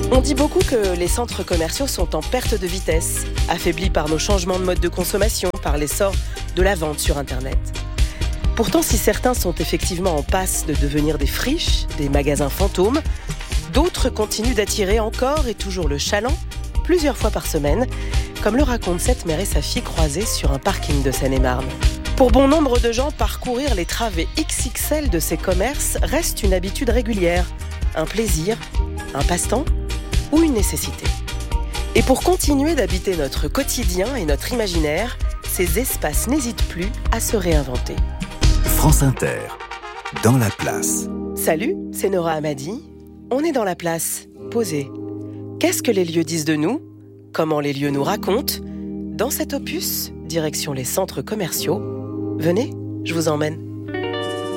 On dit beaucoup que les centres commerciaux sont en perte de vitesse, affaiblis par nos changements de mode de consommation, par l'essor de la vente sur Internet. Pourtant, si certains sont effectivement en passe de devenir des friches, des magasins fantômes, d'autres continuent d'attirer encore et toujours le chaland, plusieurs fois par semaine, comme le raconte cette mère et sa fille croisées sur un parking de Seine-et-Marne. Pour bon nombre de gens, parcourir les travées XXL de ces commerces reste une habitude régulière, un plaisir, un passe-temps ou une nécessité. Et pour continuer d'habiter notre quotidien et notre imaginaire, ces espaces n'hésitent plus à se réinventer. France Inter, dans la place. Salut, c'est Nora Hamadi. On est dans la place, posé. Qu'est-ce que les lieux disent de nous ? Comment les lieux nous racontent ? Dans cet opus, direction les centres commerciaux. Venez, je vous emmène.